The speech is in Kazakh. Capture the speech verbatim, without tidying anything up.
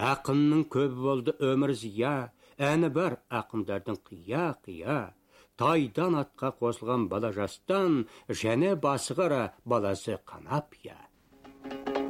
Ақынның көбі болды өмір зия, әні бар ақындардың қия-қия. Тайдан атқа қосылған бала жастан, және басы қара баласы қанап я.